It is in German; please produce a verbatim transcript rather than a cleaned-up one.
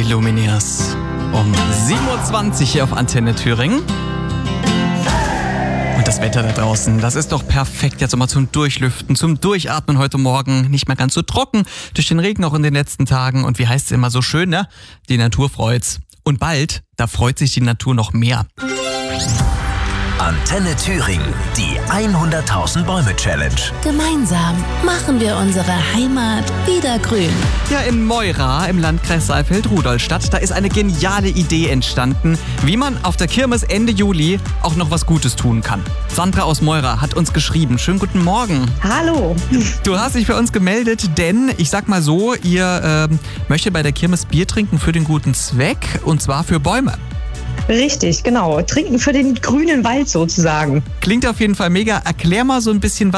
Lumineers um sieben Uhr zwanzig hier auf Antenne Thüringen. Und das Wetter da draußen, das ist doch perfekt jetzt nochmal zum Durchlüften, zum Durchatmen heute Morgen. Nicht mehr ganz so trocken durch den Regen auch in den letzten Tagen. Und wie heißt es immer so schön, ne? Die Natur freut's. Und bald, da freut sich die Natur noch mehr. Antenne Thüringen, die hunderttausend Bäume Challenge. Gemeinsam machen wir unsere Heimat wieder grün. Ja, in Meura im Landkreis Saalfeld-Rudolstadt, da ist eine geniale Idee entstanden, wie man auf der Kirmes Ende Juli auch noch was Gutes tun kann. Sandra aus Meura hat uns geschrieben. Schönen guten Morgen. Hallo. Du hast dich bei uns gemeldet, denn ich sag mal so, ihr äh, möchtet bei der Kirmes Bier trinken für den guten Zweck, und zwar für Bäume. Richtig, genau. Trinken für den grünen Wald sozusagen. Klingt auf jeden Fall mega. Erklär mal so ein bisschen,